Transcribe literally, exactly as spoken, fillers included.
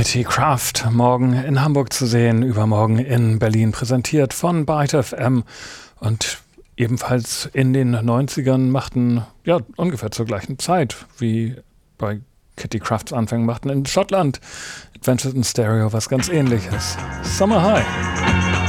Kitty Kraft, morgen in Hamburg zu sehen, übermorgen in Berlin, präsentiert von Byte F M und ebenfalls in den neunzigern machten, ja, ungefähr zur gleichen Zeit wie bei Kitty Krafts Anfängen, machten in Schottland Adventures in Stereo was ganz Ähnliches. Summer High.